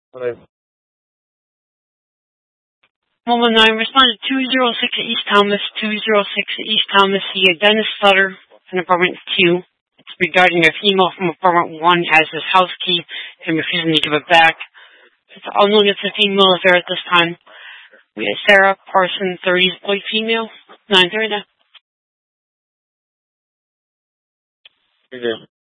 Okay. Moment 9, responded 206 East Thomas, 206 East Thomas, see a Dennis Sutter in apartment 2. It's regarding a female from apartment 1 has his house key and refusing to give it back. It's unknown if the female is there at this time. We have Sarah Parson, 30s, boy, female, 9:30. Okay.